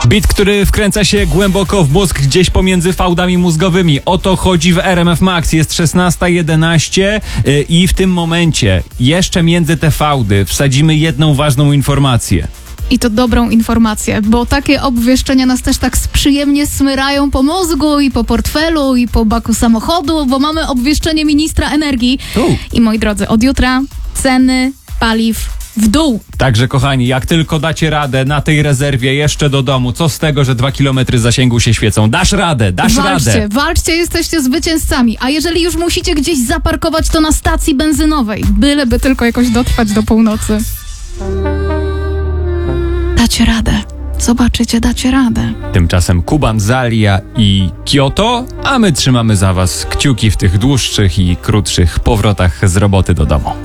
Beat, który wkręca się głęboko w mózg, gdzieś pomiędzy fałdami mózgowymi. O to chodzi w RMF Max. Jest 16:11 i w tym momencie jeszcze między te fałdy wsadzimy jedną ważną informację. I to dobrą informację, bo takie obwieszczenia nas też tak przyjemnie smyrają po mózgu i po portfelu i po baku samochodu, bo mamy obwieszczenie ministra energii. I moi drodzy, od jutra ceny paliw w dół. Także kochani, jak tylko dacie radę na tej rezerwie jeszcze do domu, co z tego, że 2 kilometry zasięgu się świecą? Dasz radę, radę. Walczcie, jesteście zwycięzcami. A jeżeli już musicie gdzieś zaparkować, to na stacji benzynowej. Byleby tylko jakoś dotrwać do północy. Dacie radę. Zobaczycie, dacie radę. Tymczasem Kuban, Zalia i Kyoto, a my trzymamy za was kciuki w tych dłuższych i krótszych powrotach z roboty do domu.